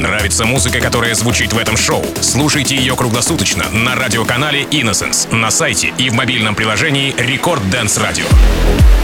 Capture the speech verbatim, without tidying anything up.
Нравится музыка, которая звучит в этом шоу? Слушайте ее круглосуточно на радиоканале Innocence, на сайте и в мобильном приложении Рекорд Dance Radio.